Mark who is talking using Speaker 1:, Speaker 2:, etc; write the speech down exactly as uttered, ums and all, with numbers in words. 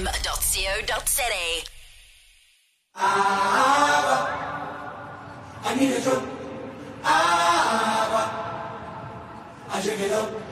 Speaker 1: m dot co dot za.
Speaker 2: Agua, I need a drop. Agua, I drink it up.